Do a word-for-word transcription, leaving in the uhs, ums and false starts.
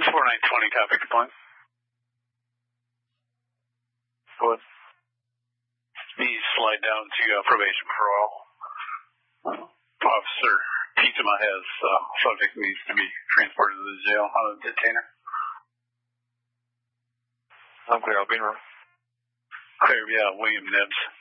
four nine twenty, topic to point. What? Please slide down to uh, probation for all. Uh, Officer Pizema has uh, subject needs to be transported to the jail on a detainer. I'm clear. I'll be in room. Clear, yeah, William Nibbs.